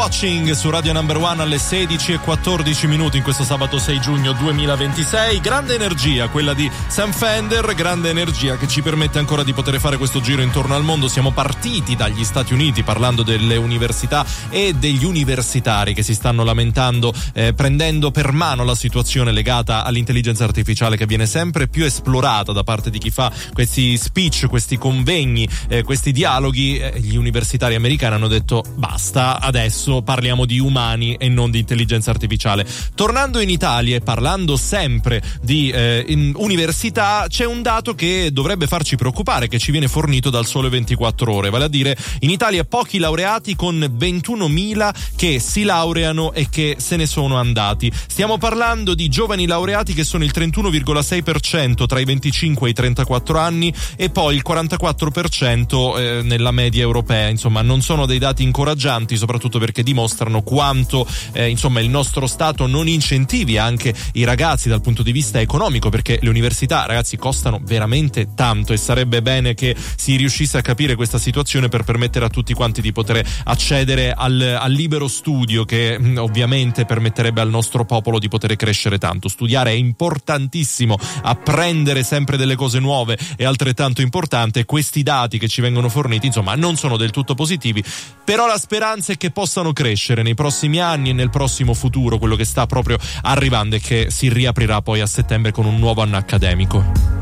Watching su Radio Number One alle 16:14 in questo sabato 6 giugno 2026. Grande energia quella di Sam Fender, grande energia che ci permette ancora di poter fare questo giro intorno al mondo. Siamo partiti dagli Stati Uniti parlando delle università e degli universitari che si stanno lamentando, prendendo per mano la situazione legata all'intelligenza artificiale che viene sempre più esplorata da parte di chi fa questi speech, questi convegni, questi dialoghi. Gli universitari americani hanno detto basta, adesso parliamo di umani e non di intelligenza artificiale. Tornando in Italia e parlando sempre di università, c'è un dato che dovrebbe farci preoccupare, che ci viene fornito dal Sole 24 Ore, vale a dire in Italia pochi laureati con 21.000 che si laureano e che se ne sono andati. Stiamo parlando di giovani laureati che sono il 31,6% tra i 25 e i 34 anni e poi il 44% nella media europea. Insomma, non sono dei dati incoraggianti, soprattutto perché dimostrano quanto il nostro Stato non incentivi anche i ragazzi dal punto di vista economico, perché le università, ragazzi, costano veramente tanto e sarebbe bene che si riuscisse a capire questa situazione per permettere a tutti quanti di poter accedere al libero studio, che ovviamente permetterebbe al nostro popolo di poter crescere tanto. Studiare è importantissimo, apprendere sempre delle cose nuove è altrettanto importante. Questi dati che ci vengono forniti, insomma, non sono del tutto positivi, però la speranza è che possano crescere nei prossimi anni e nel prossimo futuro. Quello che sta proprio arrivando è che si riaprirà poi a settembre con un nuovo anno accademico.